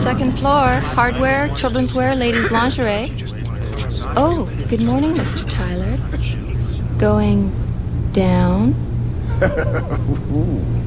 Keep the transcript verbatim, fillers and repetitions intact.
second floor. Hardware, children's wear, ladies' lingerie. Oh, good morning, Mister Tyler. Going down? Ooh.